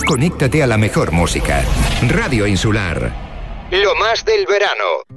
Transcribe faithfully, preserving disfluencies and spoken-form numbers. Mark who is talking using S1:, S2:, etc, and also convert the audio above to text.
S1: conéctate a la mejor música. Radio Insular. Lo más del verano.